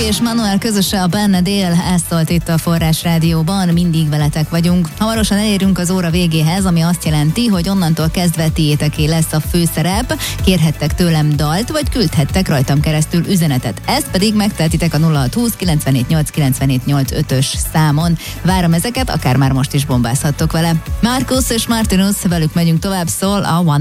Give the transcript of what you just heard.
és Manuel közöse a Benne Dél, ezt szólt itt a Forrás Rádióban, mindig veletek vagyunk. Hamarosan elérünk az óra végéhez, ami azt jelenti, hogy onnantól kezdve tiéteké lesz a főszerep, kérhettek tőlem dalt, vagy küldhettek rajtam keresztül üzenetet. Ezt pedig megtehetitek a 0620 948 948 5-ös számon. Várom ezeket, akár már most is bombázhattok vele. Marcus és Martinus, velük megyünk tovább, szól a One